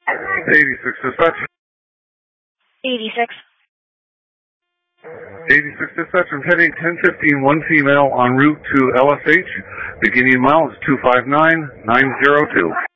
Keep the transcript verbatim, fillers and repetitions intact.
eighty-six dispatch. eighty-six. eighty-six dispatch. I'm heading ten fifteen, one female en route to L S H. Beginning miles two five nine nine zero two.